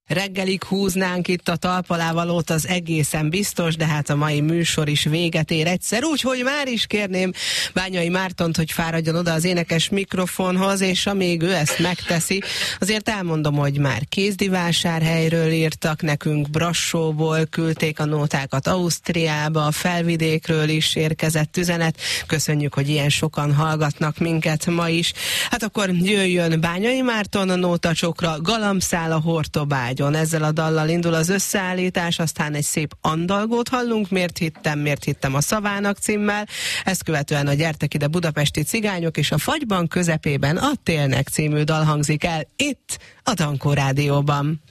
reggelig húznánk itt a talpalávalót, az egészen biztos, de hát a mai műsor is véget ér egyszer, úgyhogy már is kérném Bányai Mártont, hogy fáradjon oda az énekes mikrofonhoz, és amíg ő ezt megteszi, azért elmondom, hogy már Kézdivásárhelyről írtak nekünk, Brassóból küldték a nótákat Ausztriába, a Felvidékről is érkezett üzenet. Köszönjük, hogy ilyen sokan hallgatnak minket ma is. Hát akkor jöjjön Bányai Márton a nótacsokra, Galambszál a Hortobágyon. Ezzel a dallal indul az összeállítás, aztán egy szép andalgót hallunk, miért hittem a szavának címmel. Ezt követően a Gyertek ide budapesti cigányok, és a Fagyban közepében a Télnek című dal hangzik el itt a Dankó Rádióban.